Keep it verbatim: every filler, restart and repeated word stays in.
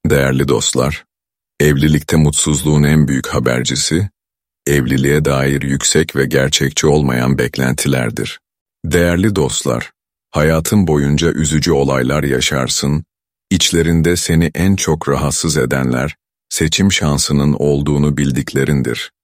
Değerli dostlar, evlilikte mutsuzluğun en büyük habercisi, evliliğe dair yüksek ve gerçekçi olmayan beklentilerdir. Değerli dostlar, hayatın boyunca üzücü olaylar yaşarsın, içlerinde seni en çok rahatsız edenler, seçim şansının olduğunu bildiklerindir.